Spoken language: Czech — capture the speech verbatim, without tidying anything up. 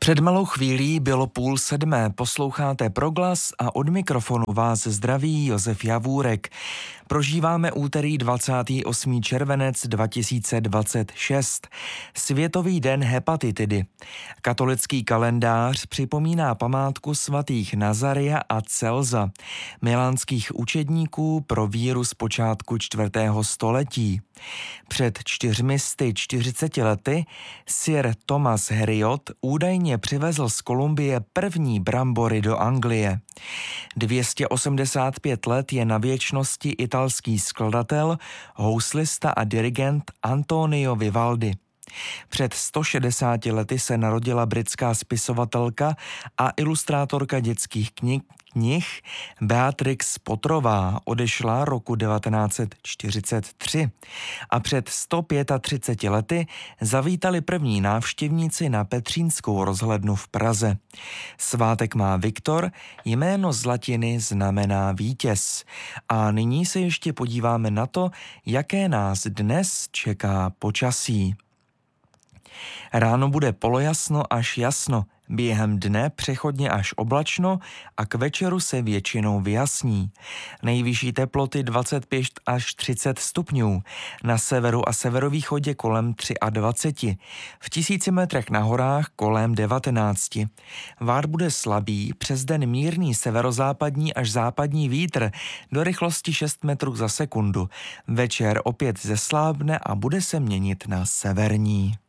Před malou chvílí bylo půl sedmé, posloucháte Proglas a od mikrofonu vás zdraví Josef Javůrek. Prožíváme úterý dvacátý osmý červenec dva tisíce dvacet šest, Světový den hepatitidy. Katolický kalendář připomíná památku svatých Nazaria a Celza, milánských učedníků pro víru z počátku čtvrtého století. Před čtyřmi sty čtyřiceti lety sir Thomas Heriot údajně přivezl z Kolumbie první brambory do Anglie. dvě stě osmdesát pět let je na věčnosti italský skladatel, houslista a dirigent Antonio Vivaldi. Před sto šedesáti lety se narodila britská spisovatelka a ilustrátorka dětských knih, knih Beatrix Potterová, odešla roku devatenáct set čtyřicet tři. A před sto třiceti pěti lety zavítali první návštěvníci na Petřínskou rozhlednu v Praze. Svátek má Viktor, jméno z latiny znamená vítěz. A nyní se ještě podíváme na to, jaké nás dnes čeká počasí. Ráno bude polojasno až jasno, během dne přechodně až oblačno a k večeru se většinou vyjasní. Nejvyšší teploty dvacet pět až třicet stupňů, na severu a severovýchodě kolem dvacet tři, v tisíci metrech na horách kolem devatenáct. Vár bude slabý, přes den mírný severozápadní až západní vítr do rychlosti šest metrů za sekundu. Večer opět zeslábne a bude se měnit na severní.